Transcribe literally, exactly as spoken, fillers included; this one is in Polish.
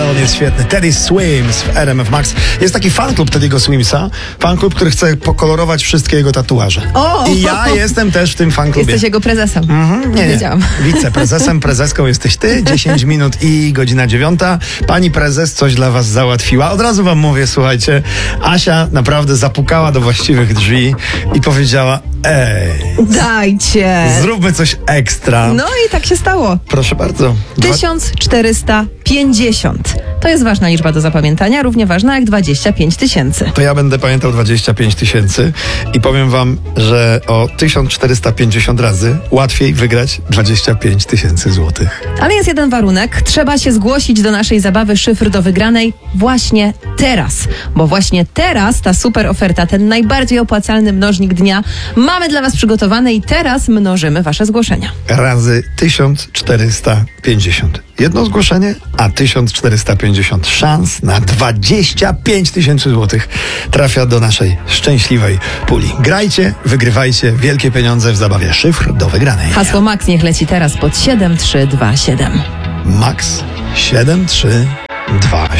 on jest świetny. Teddy Swims w R M F Max. Jest taki fanklub Teddy'ego Swimsa. Fanklub, który chce pokolorować wszystkie jego tatuaże. O! I ja jestem też w tym fanklubie. Jesteś jego prezesem. Mhm, nie, nie. Wiedziałam. Wiceprezesem, prezeską jesteś ty. dziesięć minut i godzina dziewiąta. Pani prezes coś dla was załatwiła. Od razu wam mówię, słuchajcie, Asia naprawdę zapukała do właściwych drzwi i powiedziała: ej, Dajcie. zróbmy coś ekstra. No i tak się stało. Proszę bardzo. Dwa... tysiąc czterysta pięćdziesiąt. To jest ważna liczba do zapamiętania, równie ważna jak dwadzieścia pięć tysięcy. To ja będę pamiętał dwadzieścia pięć tysięcy i powiem wam, że o tysiąc czterysta pięćdziesiąt razy łatwiej wygrać dwadzieścia pięć tysięcy złotych. Ale jest jeden warunek. Trzeba się zgłosić do naszej zabawy Szyfr do wygranej właśnie teraz. Bo właśnie teraz ta super oferta, ten najbardziej opłacalny mnożnik dnia mamy dla was przygotowany i teraz mnożymy wasze zgłoszenia. Razy tysiąc czterysta pięćdziesiąt. Jedno zgłoszenie, a tysiąc czterysta pięćdziesiąt szans na dwadzieścia pięć tysięcy złotych trafia do naszej szczęśliwej puli. Grajcie, wygrywajcie wielkie pieniądze w zabawie Szyfr do wygranej. Hasło Max niech leci teraz pod siedem trzy dwa siedem. Max siedem trzy dwa